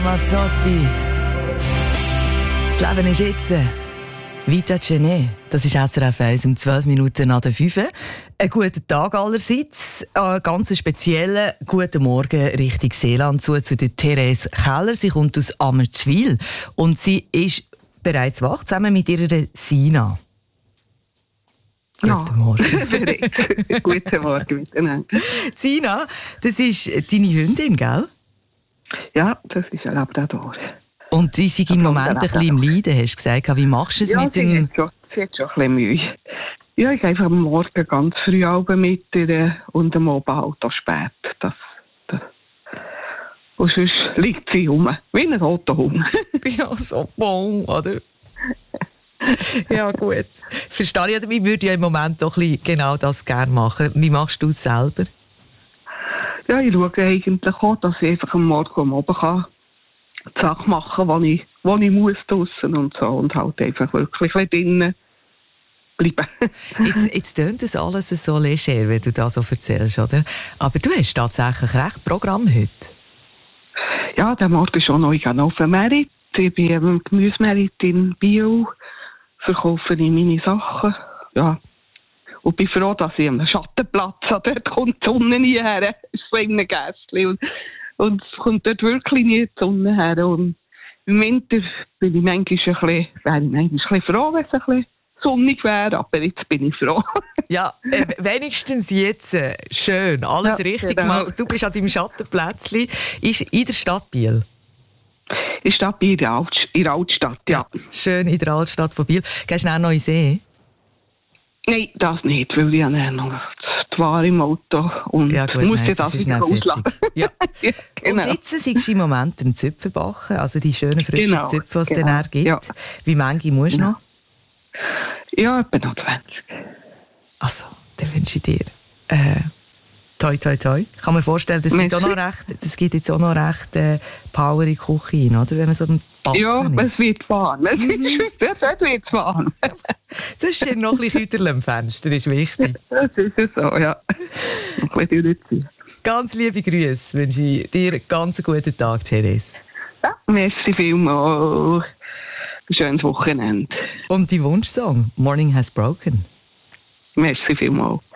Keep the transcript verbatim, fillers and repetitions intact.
Ramazzotti. Das Leben ist jetzt. Vita Cene. Das ist S R F eins um zwölf Minuten nach der fünf. Einen guten Tag allerseits. Einen ganz speziellen guten Morgen Richtung Seeland zu, zu der Therese Keller. Sie kommt aus Ammertswil und sie ist bereits wach, zusammen mit ihrer Sina. Ja. Guten Morgen. Guten Morgen miteinander. Sina, das ist deine Hündin, gell? Ja, das ist ein Labrador. Und sie ist im Moment ein bisschen im Leiden, hast du gesagt. Wie machst du es ja, mit sie dem... Hat schon, sie hat schon ein bisschen Mühe. Ja, ich gehe einfach am Morgen ganz früh Abend mit ihr und am Abend halt auch spät. Das, das. Und sonst liegt sie rum, wie ein roter Hund. Ja, so bon, oder? Ja, gut. Verstehe ich. Ich würde ja im Moment doch ein bisschen genau das gerne machen. Wie machst du es selber? Ja, ich schaue eigentlich auch, dass ich einfach am Morgen am Abend kann die Sachen machen kann, die ich, die ich muss draussen und so. Und halt einfach wirklich ein bisschen drinnen bleiben. Jetzt, jetzt tönt das alles so leger, wenn du das so erzählst, oder? Aber du hast tatsächlich recht Programm heute. Ja, der Morgen schon noch. Ich gehe noch auf den Merit. Ich bin am Gemüsemerit in Bio. Verkaufe ich meine Sachen. Ja. Und bin froh, dass ich einen Schattenplatz habe. Dort kommt die Sonne nie her. Es ist so in einem Gästchen. Und, und es kommt dort wirklich nie die Sonne her. Und im Winter bin ich manchmal ein bisschen, wäre ich manchmal ein bisschen froh, wenn es ein bisschen sonnig wäre. Aber jetzt bin ich froh. Ja, äh, wenigstens jetzt. Äh, schön. Alles ja, richtig genau. gemacht. Du bist an deinem Schattenplätzchen. Ist in der Stadt Biel. In der Stadt Biel, in der Altstadt, ja. ja. Schön in der Altstadt von Biel. Gehst du auch noch in den See? Nein, das nicht, weil ich ja noch die Ware im Auto und ja, gut, muss nein, ja das wieder ausladen. Ja. ja, genau. Und jetzt siehst du im Moment im Zöpfenbachen, also die schönen frischen genau, Zöpfe, die es genau, dann gibt. Ja. Wie viele musst du ja. noch? Ja, etwa noch zwanzig. Also, dann wünsche ich dir äh, toi, toi, toi. Ich kann mir vorstellen, das gibt, auch noch recht, das gibt jetzt auch noch recht äh, Power in die Küche rein, oder? Wenn man so einen Backen ja, ist. es wird fahren. Es Mhm. wird, es wird fahren. Das ist hier noch ein bisschen Küterl am Fenster, ist wichtig. Das ist es so, ja. Noch ein bisschen durchziehen. Ganz liebe Grüße wünsche ich dir einen ganz guten Tag, Therese. Ja, merci vielmals. Ein schönes Wochenende. Und die Wunschsong «Morning has broken». Merci vielmals.